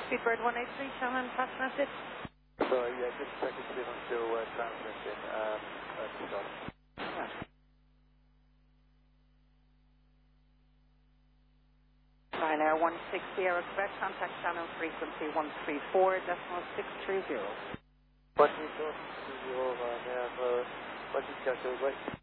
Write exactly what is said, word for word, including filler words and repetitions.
Speedbird one eight three, Shannon, pass message. Sorry, yeah, just checking to see if I'm still uh, transmitting. Um, uh, stop. Ryanair one six Sierra Quebec, contact Shannon frequency one three four decimal six three zero. One three four, toujours, euh, vers, euh, one six quatre, ouais.